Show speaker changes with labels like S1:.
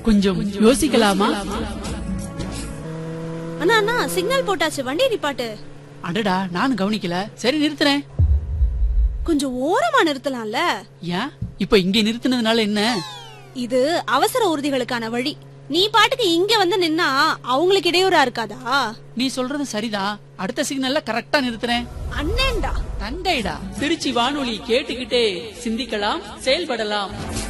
S1: கொஞ்சம் யோசிக்கலாமா?
S2: அண்ணா அண்ணா சிக்னல் போட்டாச்சு, வண்டி நிப்பாட்டு.
S1: அடடா, நானும் கவனிக்கல. சரி நிறுத்துறேன்.
S2: கொஞ்சம் ஓரமா நிறுத்தலாம்ல?
S1: ஏன் இப்ப இங்க நிறுத்தினதுனால என்ன?
S2: இது அவசர ஊர்திகளுக்கான வழி. நீ பாட்டுக்கு இங்க வந்து நின்னா அவங்களுக்கு இடையூறா இருக்காதா?
S1: நீ சொல்றது சரிதான். அடுத்த சிக்னல்ல கரெக்டா நிறுத்துறேன்.
S2: அண்ணேண்டா
S1: தங்கைடா. திருச்சி வானொலி கேட்டுக்கிட்டே சிந்திக்கலாம், செயல்படலாம்.